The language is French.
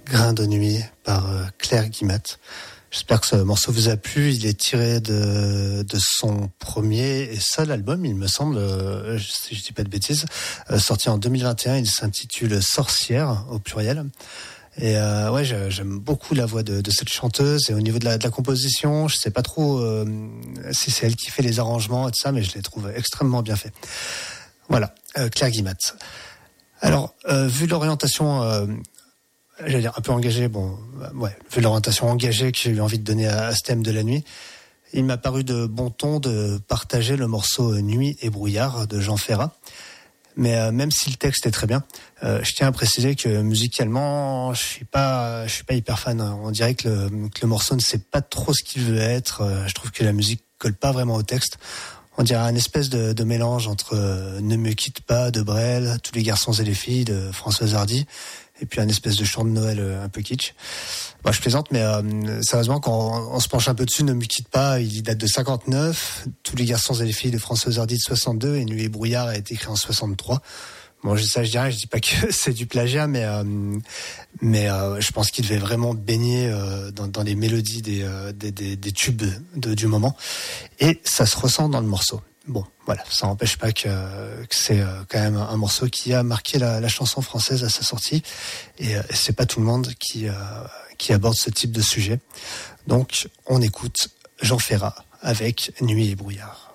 Grain de nuit par Claire Guillemette. J'espère que ce morceau vous a plu. Il est tiré de son premier et seul album, il me semble, si je dis pas de bêtises, sorti en 2021. Il s'intitule Sorcière au pluriel. Et ouais, j'aime beaucoup la voix de cette chanteuse. Et au niveau de la composition, je sais pas trop si c'est elle qui fait les arrangements et tout ça, mais je les trouve extrêmement bien faits. Voilà, Claire Guillemette. Alors, vu l'orientation, j'allais dire un peu engagée, vu l'orientation engagée que j'ai eu envie de donner à ce thème de la nuit, il m'a paru de bon ton de partager le morceau Nuit et brouillard de Jean Ferrat. Mais même si le texte est très bien, je tiens à préciser que musicalement, je suis pas hyper fan. On dirait que le morceau ne sait pas trop ce qu'il veut être. Je trouve que la musique colle pas vraiment au texte. On dirait un espèce de mélange entre Ne me quitte pas de Brel, Tous les garçons et les filles de Françoise Hardy, et puis un espèce de chant de Noël un peu kitsch. Bon, je plaisante, mais sérieusement, quand on se penche un peu dessus, Ne me quitte pas, il date de 59, Tous les garçons et les filles de Françoise Hardy de 62, et Nuit et brouillard a été écrit en 63. Bon, je dis pas que c'est du plagiat, mais je pense qu'il devait vraiment baigner dans les mélodies des tubes du moment, et ça se ressent dans le morceau. Bon, voilà, ça n'empêche pas que c'est quand même un morceau qui a marqué la chanson française à sa sortie, et c'est pas tout le monde qui aborde ce type de sujet. Donc, on écoute Jean Ferrat avec Nuit et brouillard.